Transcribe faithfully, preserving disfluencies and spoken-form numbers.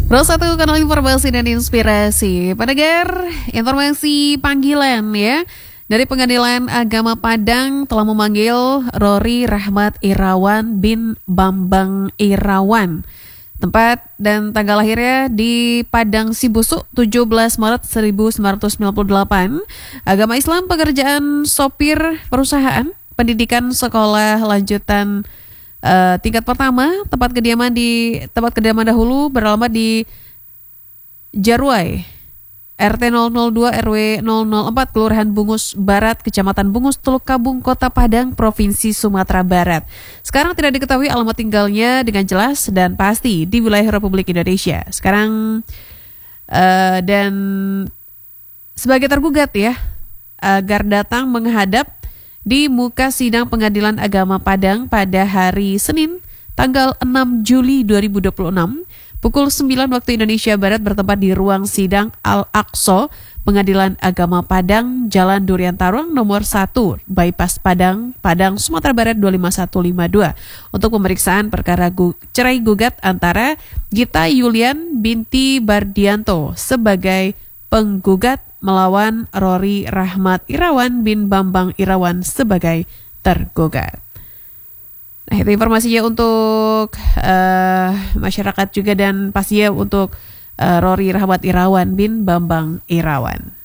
Roh satu kanal informasi dan inspirasi. Pendengar, informasi panggilan ya. Dari Pengadilan Agama Padang telah memanggil Rory Rahmat Irawan bin Bambang Irawan. Tempat dan tanggal lahirnya di Padang Sibusuk, tujuh belas Maret seribu sembilan ratus sembilan puluh delapan. Agama Islam, pekerjaan sopir perusahaan, pendidikan sekolah lanjutan uh, tingkat pertama, tempat kediaman di tempat kediaman dahulu beralamat di Jarwai, R T nol nol dua R W nol nol empat, Kelurahan Bungus Barat, Kecamatan Bungus, Teluk Kabung, Kota Padang, Provinsi Sumatera Barat. Sekarang tidak diketahui alamat tinggalnya dengan jelas dan pasti di wilayah Republik Indonesia. Sekarang uh, dan sebagai tergugat ya, agar datang menghadap di muka sidang Pengadilan Agama Padang pada hari Senin tanggal enam Juli dua ribu dua puluh enam pukul sembilan waktu Indonesia Barat, bertempat di ruang sidang Al-Aqsa Pengadilan Agama Padang, Jalan Durian Tarung nomor satu, Bypass Padang, Padang, Sumatera Barat dua lima satu lima dua untuk pemeriksaan perkara gu- cerai gugat antara Gita Yulian binti Bardianto sebagai penggugat melawan Rory Rahmat Irawan bin Bambang Irawan sebagai tergugat. Nah, itu informasinya untuk uh, masyarakat juga dan pastinya untuk uh, Rory Rahmat Irawan bin Bambang Irawan.